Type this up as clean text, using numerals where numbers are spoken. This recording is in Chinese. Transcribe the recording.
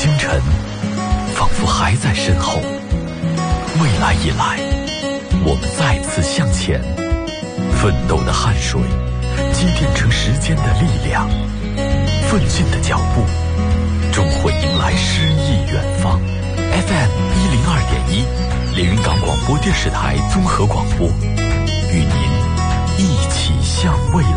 星辰仿佛还在身后，未来已来，我们再次向前，奋斗的汗水积淀成时间的力量，奋进的脚步终会迎来诗意远方。 FM 102.1，连云港广播电视台综合广播，与您一起向未